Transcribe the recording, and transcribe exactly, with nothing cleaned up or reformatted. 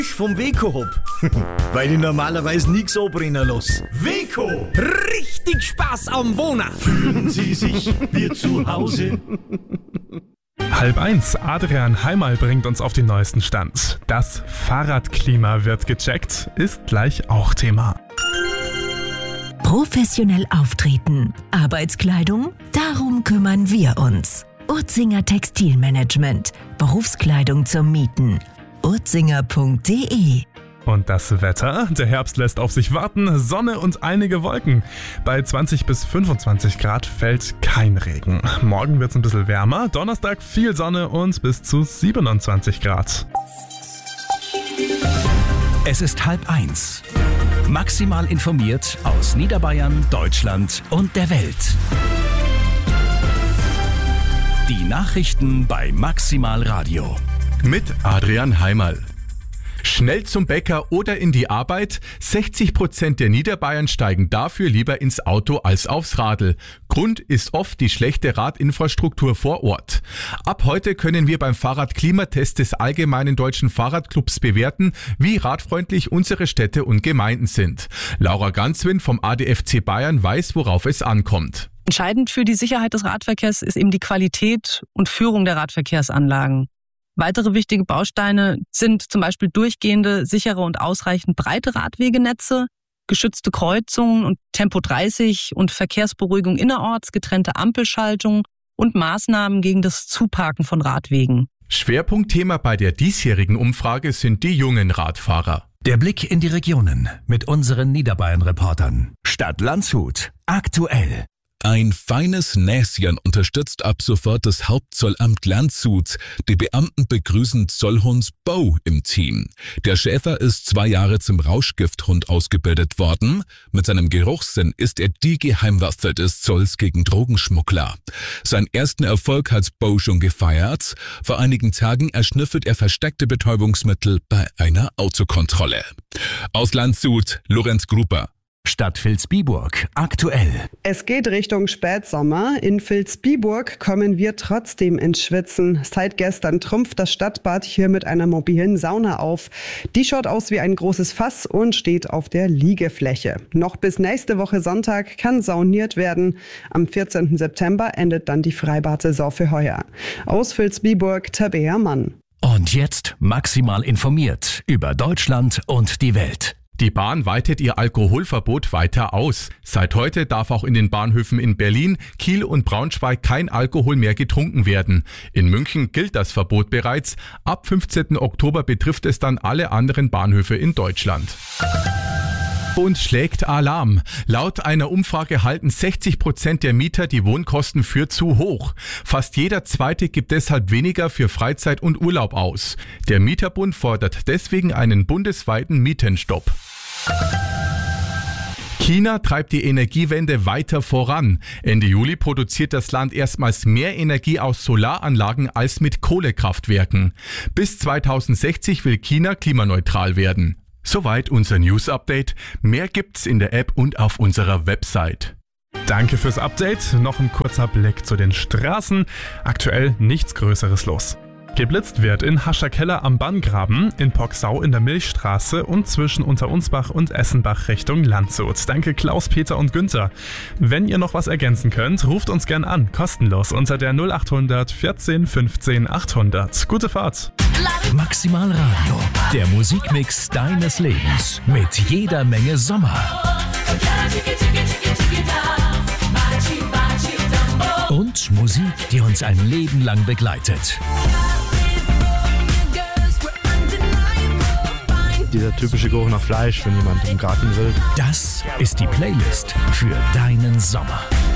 vom Weco hab. Weil ich normalerweise nichts anbrennen lasse. Weco! Richtig Spaß am Wohnen. Fühlen Sie sich wie zu Hause? Halb eins, Adrian Heimal bringt uns auf den neuesten Stand. Das Fahrradklima wird gecheckt, ist gleich auch Thema. Professionell auftreten, Arbeitskleidung, darum kümmern wir uns. Urzinger Textilmanagement, Berufskleidung zum Mieten. urzinger punkt de. Und das Wetter? Der Herbst lässt auf sich warten, Sonne und einige Wolken. Bei zwanzig bis fünfundzwanzig Grad fällt kein Regen. Morgen wird es ein bisschen wärmer, Donnerstag viel Sonne und bis zu siebenundzwanzig Grad. Es ist halb eins. Maximal informiert aus Niederbayern, Deutschland und der Welt. Die Nachrichten bei Maximal Radio. Mit Adrian Heimal. Schnell zum Bäcker oder in die Arbeit? sechzig Prozent der Niederbayern steigen dafür lieber ins Auto als aufs Radl. Grund ist oft die schlechte Radinfrastruktur vor Ort. Ab heute können wir beim Fahrradklimatest des Allgemeinen Deutschen Fahrradclubs bewerten, wie radfreundlich unsere Städte und Gemeinden sind. Laura Ganzwind vom A D F C Bayern weiß, worauf es ankommt. Entscheidend für die Sicherheit des Radverkehrs ist eben die Qualität und Führung der Radverkehrsanlagen. Weitere wichtige Bausteine sind zum Beispiel durchgehende, sichere und ausreichend breite Radwegenetze, geschützte Kreuzungen und Tempo dreißig und Verkehrsberuhigung innerorts, getrennte Ampelschaltung und Maßnahmen gegen das Zuparken von Radwegen. Schwerpunktthema bei der diesjährigen Umfrage sind die jungen Radfahrer. Der Blick in die Regionen mit unseren Niederbayern-Reportern. Stadt Landshut. Aktuell. Ein feines Näschen unterstützt ab sofort das Hauptzollamt Landshut. Die Beamten begrüßen Zollhund Bo im Team. Der Schäfer ist zwei Jahre zum Rauschgifthund ausgebildet worden. Mit seinem Geruchssinn ist er die Geheimwaffe des Zolls gegen Drogenschmuggler. Seinen ersten Erfolg hat Bo schon gefeiert. Vor einigen Tagen erschnüffelt er versteckte Betäubungsmittel bei einer Autokontrolle. Aus Landshut, Lorenz Gruber. Stadt Vilsbiburg. Aktuell. Es geht Richtung Spätsommer. In Vilsbiburg kommen wir trotzdem ins Schwitzen. Seit gestern trumpft das Stadtbad hier mit einer mobilen Sauna auf. Die schaut aus wie ein großes Fass und steht auf der Liegefläche. Noch bis nächste Woche Sonntag kann sauniert werden. Am vierzehnten September endet dann die Freibad-Saison für heuer. Aus Vilsbiburg, Tabea Mann. Und jetzt maximal informiert über Deutschland und die Welt. Die Bahn weitet ihr Alkoholverbot weiter aus. Seit heute darf auch in den Bahnhöfen in Berlin, Kiel und Braunschweig kein Alkohol mehr getrunken werden. In München gilt das Verbot bereits. Ab fünfzehnten Oktober betrifft es dann alle anderen Bahnhöfe in Deutschland. Bund schlägt Alarm. Laut einer Umfrage halten sechzig Prozent der Mieter die Wohnkosten für zu hoch. Fast jeder Zweite gibt deshalb weniger für Freizeit und Urlaub aus. Der Mieterbund fordert deswegen einen bundesweiten Mietenstopp. China treibt die Energiewende weiter voran. Ende Juli produziert das Land erstmals mehr Energie aus Solaranlagen als mit Kohlekraftwerken. Bis zweitausendsechzig will China klimaneutral werden. Soweit unser News-Update. Mehr gibt's in der App und auf unserer Website. Danke fürs Update. Noch ein kurzer Blick zu den Straßen. Aktuell nichts Größeres los. Geblitzt wird in Hascherkeller am Banngraben, in Poxau in der Milchstraße und zwischen Unterunsbach und Essenbach Richtung Landshut. Danke Klaus, Peter und Günther. Wenn ihr noch was ergänzen könnt, ruft uns gern an, kostenlos unter der null achthundert vierzehn fünfzehn achthundert. Gute Fahrt! Maximal Radio, der Musikmix deines Lebens mit jeder Menge Sommer. Und Musik, die uns ein Leben lang begleitet. Dieser typische Geruch nach Fleisch, wenn jemand im Garten will. Das ist die Playlist für deinen Sommer.